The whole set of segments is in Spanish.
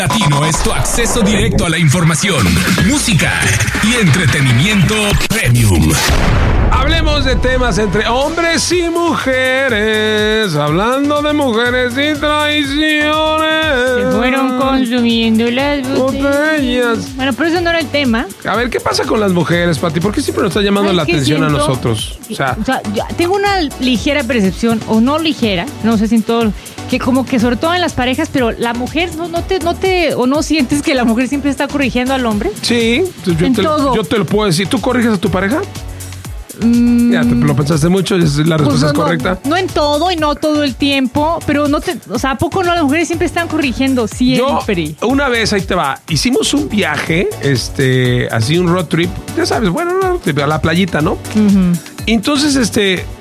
Latino es tu acceso directo a la información, música y entretenimiento premium. Hablemos de temas entre hombres y mujeres. Hablando de mujeres y traiciones. Se fueron consumiendo las botellas. Bueno, pero eso no era el tema. A ver, ¿qué pasa con las mujeres, Pati? ¿Por qué siempre nos está llamando la atención a nosotros? O sea, yo tengo una ligera percepción, o no ligera, no sé si en todo, que como que sobre todo en las parejas, pero la mujer no sientes que la mujer siempre está corrigiendo al hombre. Sí, yo te lo puedo decir. ¿Tú corriges a tu pareja? Ya te lo pensaste mucho, la respuesta es correcta. No en todo y no todo el tiempo, pero ¿a poco no las mujeres siempre están corrigiendo? Siempre. Yo, una vez, ahí te va, hicimos un viaje, así un road trip, ya sabes, bueno, a la playita, ¿no? Uh-huh. Entonces,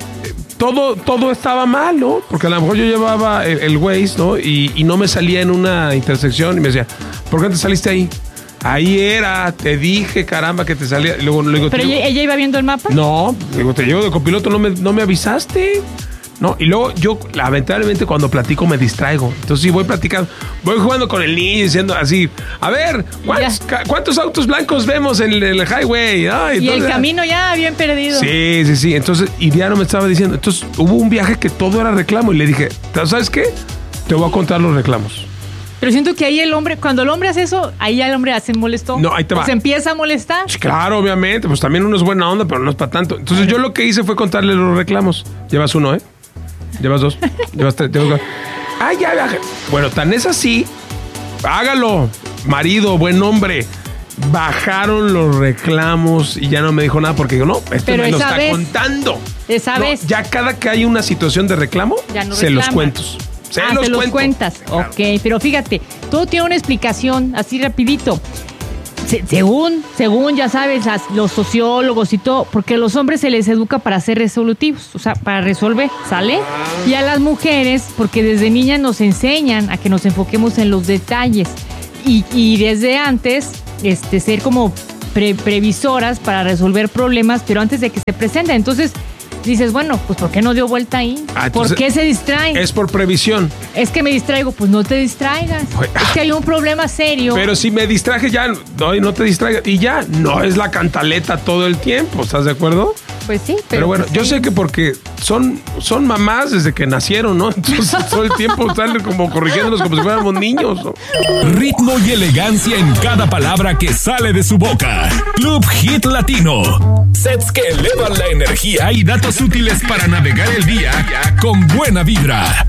todo estaba mal, ¿no? Porque a lo mejor yo llevaba el Waze, ¿no? Y no me salía en una intersección y me decía, ¿por qué te saliste ahí? Ahí era, te dije, caramba, que te salía. Luego, ¿pero ella iba viendo el mapa? No, digo, te llevo de copiloto, no me avisaste. No, y luego yo, lamentablemente, cuando platico me distraigo. Entonces, sí, voy platicando, voy jugando con el niño diciendo así, a ver, ¿cuántos autos blancos vemos en el highway? Y el camino ya bien perdido. Sí. Entonces, y Diana me estaba diciendo, entonces, hubo un viaje que todo era reclamo y le dije, ¿sabes qué? Te voy a contar los reclamos. Pero siento que ahí cuando el hombre hace eso, ahí ya el hombre se molestó. No, ahí te va. Se empieza a molestar. Claro, obviamente, pues también uno es buena onda, pero no es para tanto. Entonces yo lo que hice fue contarle los reclamos. Llevas uno, ¿eh? Llevas dos, llevas tres, ya. Bueno, tan es así, hágalo, marido, buen hombre. Bajaron los reclamos y ya no me dijo nada porque digo, no, pero me lo está contando. Esa vez. Ya cada que hay una situación de reclamo, se los cuento. Se los cuentas. Claro. Ok, pero fíjate, todo tiene una explicación, así rapidito. Según ya sabes, los sociólogos y todo, porque a los hombres se les educa para ser resolutivos, o sea, para resolver, ¿sale? Y a las mujeres, porque desde niñas nos enseñan a que nos enfoquemos en los detalles. Y desde antes, ser como previsoras para resolver problemas, pero antes de que se presenten. Entonces, dices, bueno, pues ¿por qué no dio vuelta ahí? ¿Por qué se distraen? Es por previsión. Es que me distraigo, pues no te distraigas. Es que hay un problema serio. Pero si me distraje ya, no te distraigas. Y ya, no es la cantaleta todo el tiempo, ¿estás de acuerdo? Pues sí, pero bueno, yo sé que porque son mamás desde que nacieron, ¿no? Entonces todo el tiempo están como corrigiéndonos como si fuéramos niños, ¿no? Ritmo y elegancia en cada palabra que sale de su boca. Club Hit Latino. Sets que elevan la energía y datos útiles para navegar el día con buena vibra.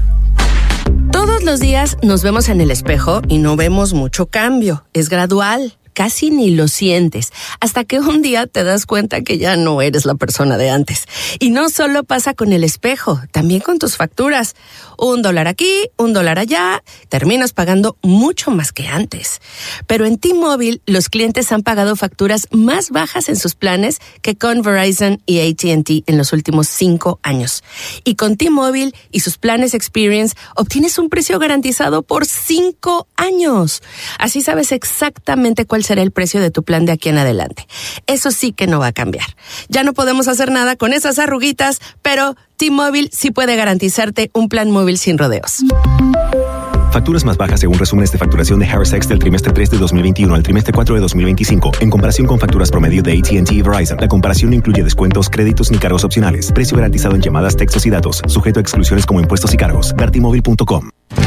Todos los días nos vemos en el espejo y no vemos mucho cambio. Es gradual. Casi ni lo sientes, hasta que un día te das cuenta que ya no eres la persona de antes. Y no solo pasa con el espejo, también con tus facturas. $1 aquí, $1 allá, terminas pagando mucho más que antes. Pero en T-Mobile, los clientes han pagado facturas más bajas en sus planes que con Verizon y AT&T en los últimos 5 años. Y con T-Mobile y sus planes Experience, obtienes un precio garantizado por 5 años. Así sabes exactamente cuál será el precio de tu plan de aquí en adelante. Eso sí que no va a cambiar. Ya no podemos hacer nada con esas arruguitas, pero T-Mobile sí puede garantizarte un plan móvil sin rodeos. Facturas más bajas según resúmenes de facturación de Harris X del trimestre 3 de 2021 al trimestre 4 de 2025, en comparación con facturas promedio de AT&T y Verizon. La comparación no incluye descuentos, créditos ni cargos opcionales. Precio garantizado en llamadas, textos y datos. Sujeto a exclusiones como impuestos y cargos. Vertimóvil.com.